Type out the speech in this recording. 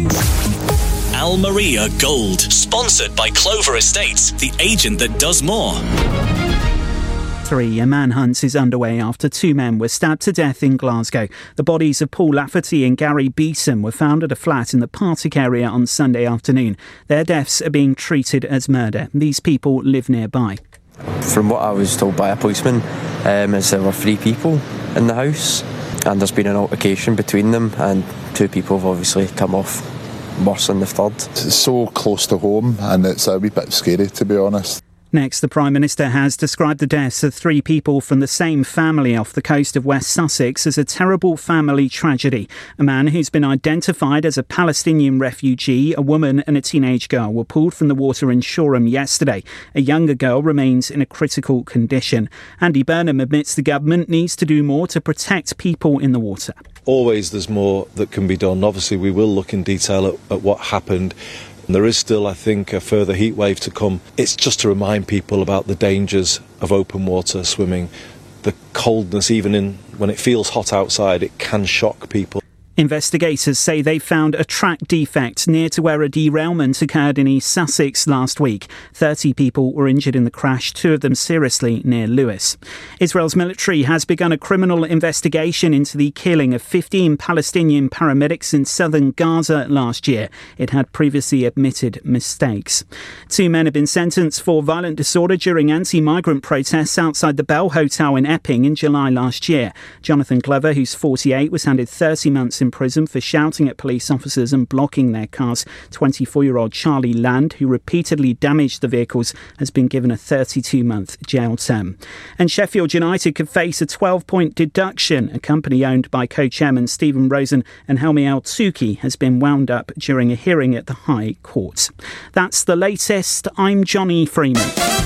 Almeria Gold, sponsored by Clover Estates, the agent that does more. A manhunt is underway after two men were stabbed to death in Glasgow. The bodies of Paul Lafferty and Gary Beeson were found at a flat in the Partick area on Sunday afternoon. Their deaths are being treated as murder. These people live nearby. From what I was told by a policeman, is there were 3 people in the house, and there's been an altercation between them, and 2 people have obviously come off worse than the third. It's so close to home, and it's a wee bit scary, to be honest. Next, the Prime Minister has described the deaths of 3 people from the same family off the coast of West Sussex as a terrible family tragedy. A man who's been identified as a Palestinian refugee, a woman and a teenage girl were pulled from the water in Shoreham yesterday. A younger girl remains in a critical condition. Andy Burnham admits the government needs to do more to protect people in the water. Always there's more that can be done. Obviously, we will look in detail at what happened. And there is still, I think, a further heat wave to come. It's just to remind people about the dangers of open water swimming. The coldness, even when it feels hot outside, it can shock people. Investigators say they found a track defect near to where a derailment occurred in East Sussex last week. 30 people were injured in the crash, 2 of them seriously near Lewis. Israel's military has begun a criminal investigation into the killing of 15 Palestinian paramedics in southern Gaza last year. It had previously admitted mistakes. 2 men have been sentenced for violent disorder during anti-migrant protests outside the Bell Hotel in Epping in July last year. Jonathan Glover, who's 48, was handed 30 months in prison for shouting at police officers and blocking their cars. 24-year-old Charlie Land, who repeatedly damaged the vehicles, has been given a 32-month jail term. And Sheffield United could face a 12-point deduction. A company owned by co-chairman Stephen Rosen and Helmi El-Touki has been wound up during a hearing at the High Court. That's the latest. I'm Johnny Freeman.